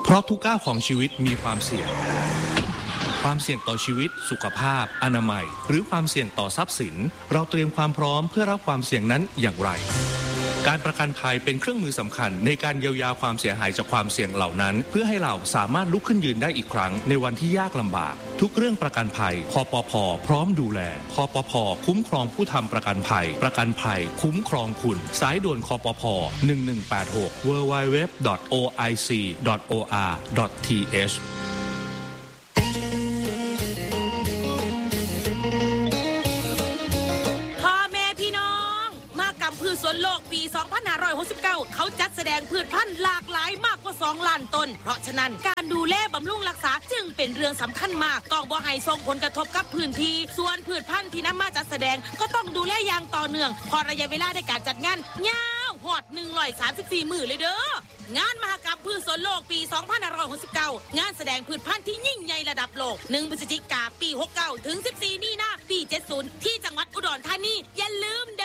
เพราะทุกก้าวของชีวิตมีความเสี่ยงต่อชีวิตสุขภาพอนามัยหรือความเสี่ยงต่อทรัพย์สินเราเตรียมความพร้อมเพื่อรับความเสี่ยงนั้นอย่างไรการประกันภัยเป็นเครื่องมือสำคัญในการเยียวยาความเสียหายจากความเสี่ยงเหล่านั้นเพื่อให้เราสามารถลุกขึ้นยืนได้อีกครั้งในวันที่ยากลำบากทุกเรื่องประกันภัยคปภ.พร้อมดูแลคปภ.คุ้มครองผู้ทำประกันภัยคุ้มครองคุณสายด่วนคปภ. 1186 www.oic.or.th สวนโลกปี 2569 เขาจัดแสดงพืชพันธุ์หลากหลายมากกว่า 2 ล้านต้นเพราะฉะนั้นการดูแลบำรุงรักษาจึงเป็นเรื่องสำคัญมากต้องบ่ให้ส่งผลกระทบกับพื้นที่ส่วนพืชพันธุ์ที่นำมาจัดแสดงก็ต้องดูแลอย่างต่อเนื่องพอระยะเวลาในการจัดงานยาวฮอด134 มื้อเลยเด้องานมหกรรมพืชสวนโลกปี 2569 งานแสดงพืชพันธุ์ที่ยิ่งใหญ่ระดับโลก1 พฤศจิกายน ปี 69 ถึง 14 มีนาคม ปี 70 ที่จังหวัดอุดรธานีอย่าลืมเด้